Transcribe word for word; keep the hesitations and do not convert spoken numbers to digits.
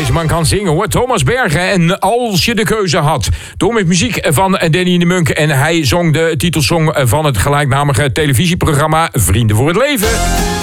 deze man kan zingen hoor. Thomas Bergen en Als je de keuze had. Door met muziek van Danny de Munk. En hij zong de titelsong van het gelijknamige televisieprogramma Vrienden voor het Leven.